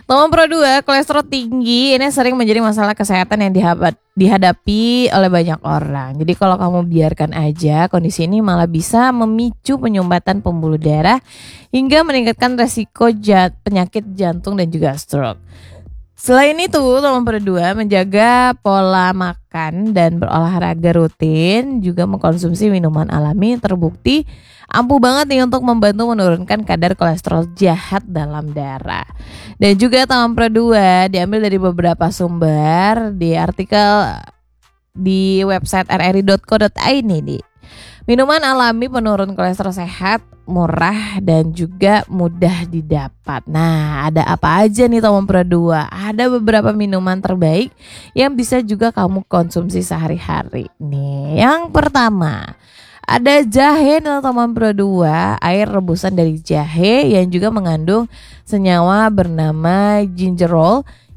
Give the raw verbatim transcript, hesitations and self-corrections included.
Nomor dua, kolesterol tinggi ini sering menjadi masalah kesehatan yang dihabat, dihadapi oleh banyak orang. Jadi kalau kamu biarkan aja, kondisi ini malah bisa memicu penyumbatan pembuluh darah hingga meningkatkan resiko jat, penyakit jantung dan juga stroke. Selain itu, nomor dua, menjaga pola makan dan berolahraga rutin, juga mengkonsumsi minuman alami terbukti ampuh banget nih untuk membantu menurunkan kadar kolesterol jahat dalam darah. Dan juga nomor dua diambil dari beberapa sumber di artikel di website r r i dot co dot i d nih. Minuman alami penurun kolesterol sehat, murah dan juga mudah didapat. Nah, ada apa aja nih nomor dua? Ada beberapa minuman terbaik yang bisa juga kamu konsumsi sehari-hari. Nih, yang pertama ada jahe nomor dua, air rebusan dari jahe yang juga mengandung senyawa bernama gingerol